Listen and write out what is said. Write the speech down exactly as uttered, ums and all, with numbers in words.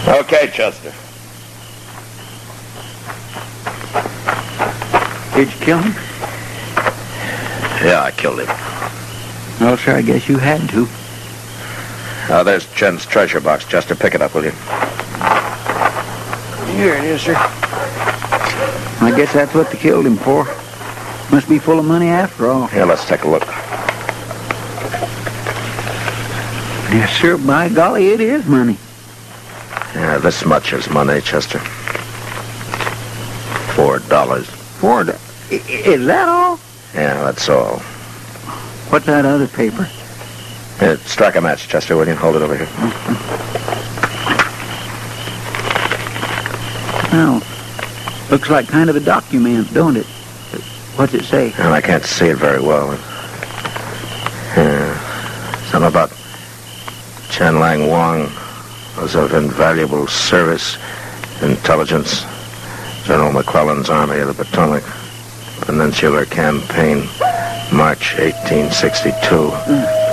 Okay, Chester. Did you kill him? Yeah, I killed him. Well, sir, I guess you had to. Now, there's Jen's treasure box, Chester. Pick it up, will you? Here it is, sir. I guess that's what they killed him for. Must be full of money after all. Yeah, let's take a look. Yes, sir. By golly, it is money. Yeah, this much is money, Chester. Four dollars. Four dollars? Is that all? Yeah, that's all. What's that other paper? Here, strike a match, Chester, will you? Hold it over here. Well, looks like kind of a document, don't it? What's it say? Well, I can't see it very well. Yeah. Something about Chen Lang Wang was of invaluable service, intelligence, General McClellan's Army of the Potomac, Peninsular Campaign, March eighteen sixty-two. Mm.